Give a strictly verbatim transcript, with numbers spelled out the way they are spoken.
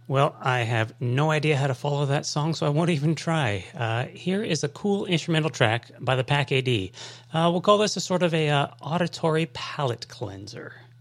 Well, I have no idea how to follow that song, so I won't even try. Uh, here is a cool instrumental track by the Pack A D. Uh, we'll call this a sort of a uh, auditory palate cleanser.